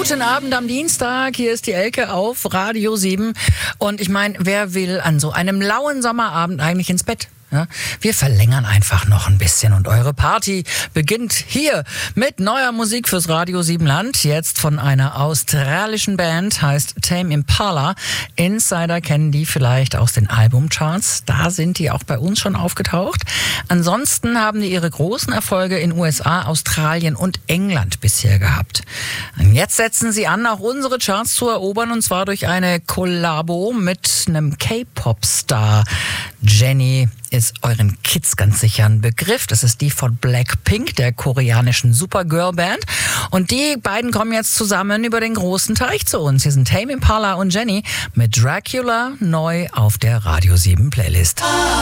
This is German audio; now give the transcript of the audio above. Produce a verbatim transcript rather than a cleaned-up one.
Guten Abend am Dienstag, hier ist die Elke auf Radio sieben. Und ich meine, wer will an so einem lauen Sommerabend eigentlich ins Bett? Ja, wir verlängern einfach noch ein bisschen und eure Party beginnt hier mit neuer Musik fürs Radio sieben Land. Jetzt von einer australischen Band, heißt Tame Impala. Insider kennen die vielleicht aus den Albumcharts. Da sind die auch bei uns schon aufgetaucht. Ansonsten haben die ihre großen Erfolge in U S A, Australien und England bisher gehabt. Und jetzt setzen sie an, auch unsere Charts zu erobern, und zwar durch eine Kollabo mit einem K-Pop-Star. Jennie ist euren Kids ganz sicher ein Begriff. Das ist die von Blackpink, der koreanischen Supergirl-Band. Und die beiden kommen jetzt zusammen über den großen Teich zu uns. Hier sind Tame Impala und Jennie mit Dracula neu auf der Radio sieben Playlist.